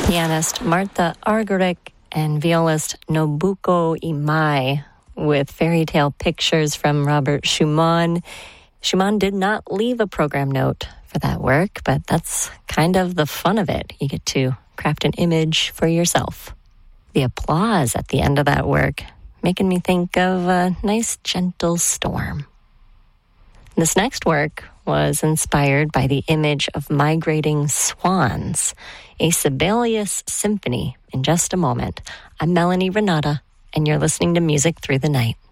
pianist Martha Argerich and violist Nobuko Imai with fairy tale pictures from Robert Schumann. Schumann did not leave a program note for that work, but that's kind of the fun of it. You get to craft an image for yourself. The applause at the end of that work making me think of a nice gentle storm. This next work was inspired by the image of migrating swans, a Sibelius symphony in just a moment. I'm Melanie Renata, and you're listening to Music Through the Night.